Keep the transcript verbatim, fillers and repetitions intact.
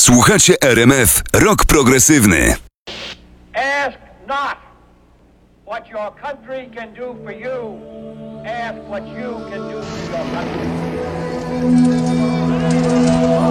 Słuchacie R M F Rock Progresywny. Ask not what your country can do for you. Ask what you can do for your country.